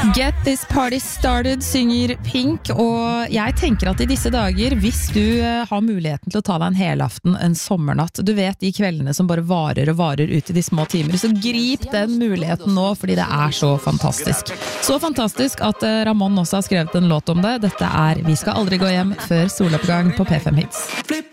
Get This Party Started synger Pink, og jeg tenker at i disse dager, hvis du har muligheten til å ta deg en helaften, en sommernatt, du vet de kveldene som bare varer og varer ut i de små timer, så grip den muligheten nå, fordi det er så fantastisk. Så fantastisk at Ramón også har skrevet en låt om det. Dette er Vi skal aldri gå hjem før soloppgang på P5 Hits.